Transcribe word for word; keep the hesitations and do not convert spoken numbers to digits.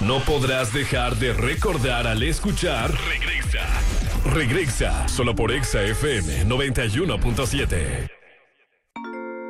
no podrás dejar de recordar al escuchar Regresa. Regresa, solo por Exa F M noventa y uno punto siete.